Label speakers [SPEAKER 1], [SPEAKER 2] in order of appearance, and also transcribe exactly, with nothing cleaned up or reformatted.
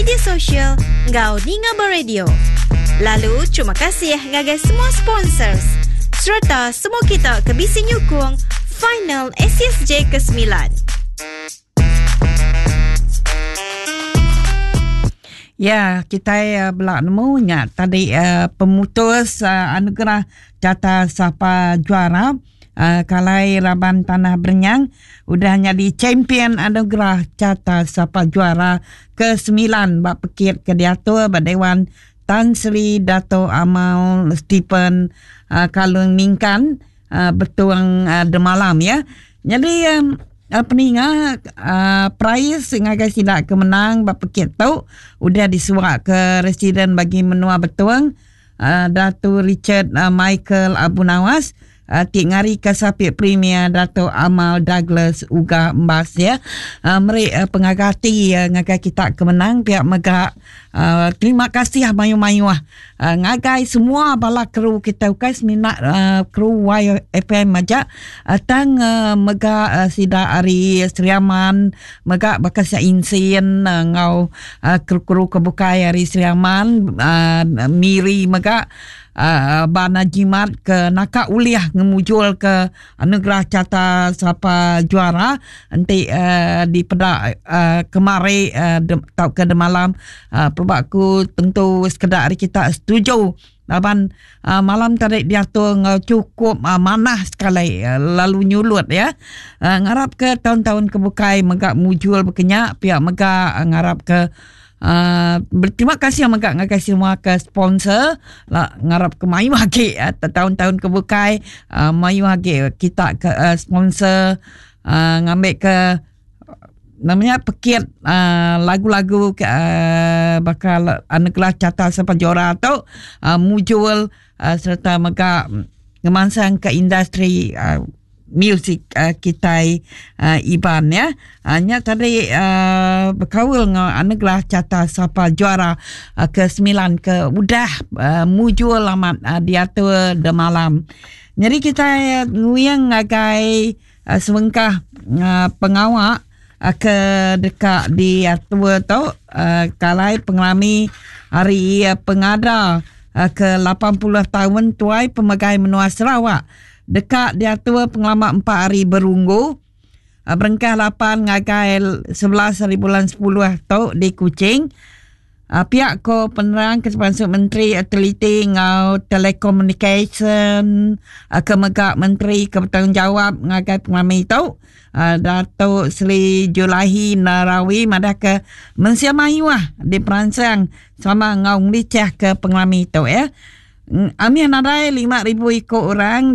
[SPEAKER 1] media sosial ngau Ninga Beradio. Lalu, terima kasih ngagai semua sponsors serta semua kita ke bisi nyukung final S C S J ke sembilan.
[SPEAKER 2] Ya, kita uh, belak nemunya tadi uh, pemutus uh, anugerah jata siapa juara uh, kalai Raban Tanah Berenyang udah jadi champion anugerah jata siapa juara ke sembilan bak pekit ke diatur Badewan Tan Sri Dato Amal Stephen uh, Kalung Ningkan uh, Betuang uh, Demalam ya. Jadi um, apa ni ngah uh, prize ngagai tidak kemenang bak pekit tu udah disuak ke residen bagi menua Betuang uh, Dato Richard uh, Michael Abu Nawas uh, tik ngari kasapit premier Dato Amal Douglas Uga Mbas ya. Uh, meri uh, pengagati uh, ngagai kita kemenang pihak megak uh, terima kasih mayu-mayu ah uh, ngagai semua bala kru kita ukais minat uh, kru Y F M aja uh, tang uh, megak uh, sida ari Seriaman megak bakas insin uh, ngau uh, kru-kru kebukai ari Seriaman uh, miri megak Uh, bana jimat ke nakak uliah ngemujul ke anugerah jata siapa juara nanti uh, di pedak uh, kemari uh, de, tau ke demalam uh, perbaku tentu sekedar kita setuju laban uh, malam tadi dia tu uh, cukup uh, manah sekali uh, lalu nyulut ya uh, ngarap ke tahun-tahun kebukai megak mujul berkenyak pihak megak uh, ngarap ke Uh, berterima kasih yang agak ngagai semua ke sponsor lah ngarap ke mayu hagi uh, tahun-tahun kebukai uh, mayu hagi kita ke uh, sponsor uh, ngambil ke namanya pekit uh, lagu-lagu ke, uh, bakal anugerah jata siapa juara tu uh, mujul uh, serta megak ngemansang ke industri uh, music uh, kita uh, Iban ya. Hanya tadi uh, berkawal dengan anugerah jata siapa juara uh, ke sembilan ke udah uh, mujul amat uh, diatur de malam. Jadi kita uh, nguyang ngagai uh, sebengkah uh, pengawak uh, ke dekat di atur tu uh, kalai pengalami hari uh, pengada uh, ke lapan puluh tahun tuai pemegai menua Sarawak. Dekat dia tua pengalaman empat hari berunggu. Berengkah lapan ngagai sebelas hari bulan sepuluh tu di Kuching. Pihak ko penerang kesempatan Menteri Teliti ngau Telekomunikasi kemegak Menteri Kebertanggungjawab ngagai pengalaman itu. Dato' Sri Julahi Narawi madah ke mensiamaiwah di peransang sama ngau ngelicah ke pengalaman itu ya. Ami nadai lima ribu ikut orang